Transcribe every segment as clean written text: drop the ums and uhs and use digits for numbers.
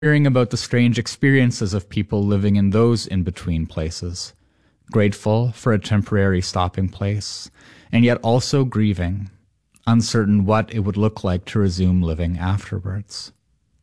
hearing about the strange experiences of people living in those in-between places, grateful for a temporary stopping place, and yet also grieving, uncertain what it would look like to resume living afterwards.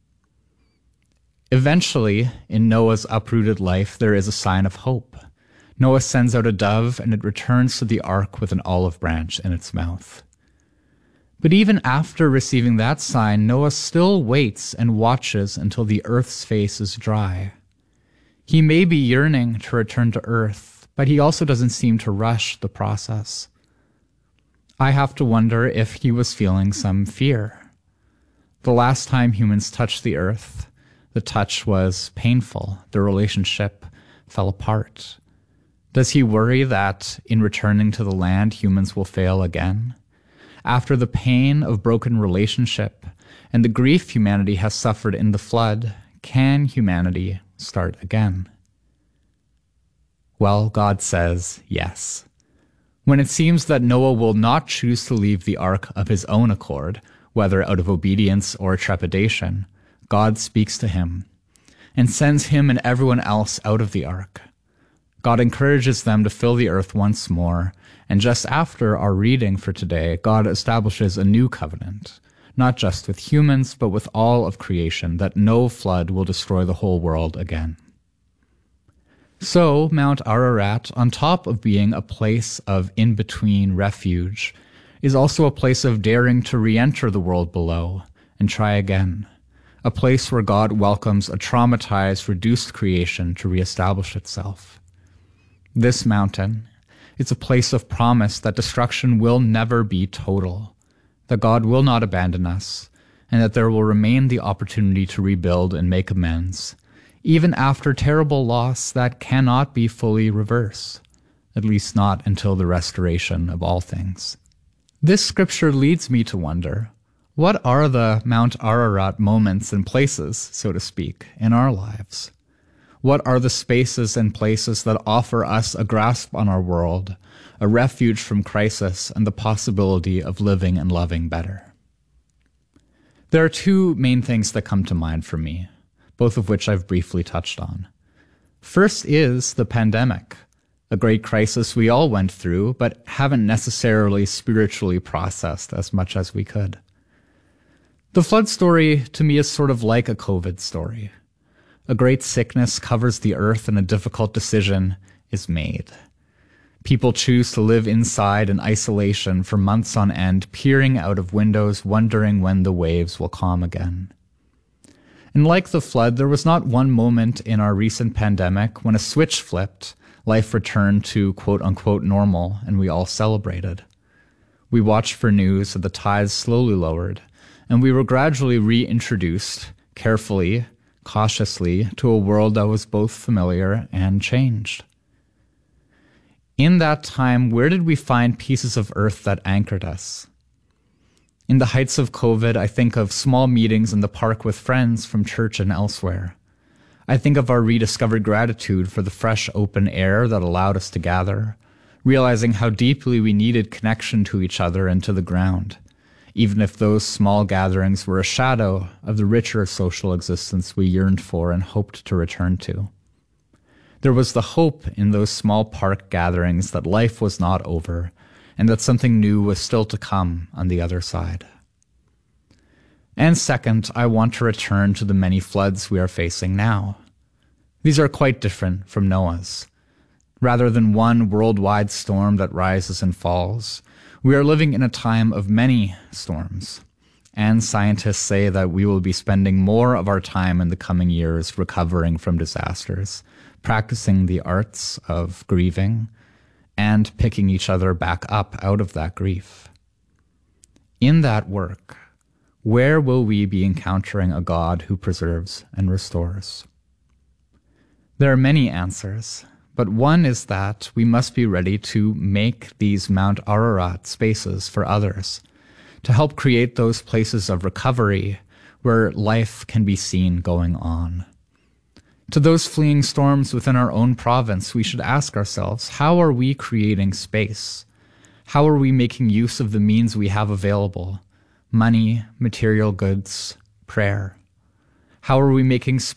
Eventually, in Noah's uprooted life, there is a sign of hope. Noah sends out a dove, and it returns to the ark with an olive branch in its mouth. But even after receiving that sign, Noah still waits and watches until the earth's face is dry. He may be yearning to return to earth, but he also doesn't seem to rush the process. I have to wonder if he was feeling some fear. The last time humans touched the earth, the touch was painful. The relationship fell apart. Does he worry that in returning to the land, humans will fail again? After the pain of broken relationship and the grief humanity has suffered in the flood, can humanity start again? Well, God says yes. When it seems that Noah will not choose to leave the ark of his own accord, whether out of obedience or trepidation, God speaks to him and sends him and everyone else out of the ark. God encourages them to fill the earth once more, and just after our reading for today, God establishes a new covenant, not just with humans, but with all of creation, that no flood will destroy the whole world again. So, Mount Ararat, on top of being a place of in-between refuge, is also a place of daring to re-enter the world below and try again, a place where God welcomes a traumatized, reduced creation to reestablish itself. This mountain, it's a place of promise that destruction will never be total, that God will not abandon us, and that there will remain the opportunity to rebuild and make amends, even after terrible loss that cannot be fully reversed, at least not until the restoration of all things. This scripture leads me to wonder, what are the Mount Ararat moments and places, so to speak, in our lives? What are the spaces and places that offer us a grasp on our world, a refuge from crisis, and the possibility of living and loving better? There are two main things that come to mind for me, both of which I've briefly touched on. First is the pandemic, a great crisis we all went through, but haven't necessarily spiritually processed as much as we could. The flood story, to me, is sort of like a COVID story. A great sickness covers the earth and a difficult decision is made. People choose to live inside in isolation for months on end, peering out of windows, wondering when the waves will calm again. And like the flood, there was not one moment in our recent pandemic when a switch flipped, life returned to quote-unquote normal, and we all celebrated. We watched for news that the tides slowly lowered, and we were gradually reintroduced, carefully, cautiously, to a world that was both familiar and changed. In that time, where did we find pieces of earth that anchored us? In the heights of COVID, I think of small meetings in the park with friends from church and elsewhere. I think of our rediscovered gratitude for the fresh open air that allowed us to gather, realizing how deeply we needed connection to each other and to the ground, even if those small gatherings were a shadow of the richer social existence we yearned for and hoped to return to. There was the hope in those small park gatherings that life was not over and that something new was still to come on the other side. And second, I want to return to the many floods we are facing now. These are quite different from Noah's. Rather than one worldwide storm that rises and falls, we are living in a time of many storms, and scientists say that we will be spending more of our time in the coming years recovering from disasters, practicing the arts of grieving, and picking each other back up out of that grief. In that work, where will we be encountering a God who preserves and restores? There are many answers, but one is that we must be ready to make these Mount Ararat spaces for others, to help create those places of recovery where life can be seen going on. To those fleeing storms within our own province, we should ask ourselves, how are we creating space? How are we making use of the means we have available? Money, material goods, prayer. How are we making